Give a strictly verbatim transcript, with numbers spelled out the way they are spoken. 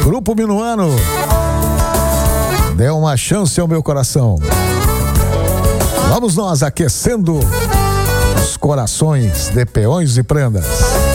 Grupo Minuano, dê uma chance ao meu coração. Vamos nós aquecendo os corações de peões e prendas.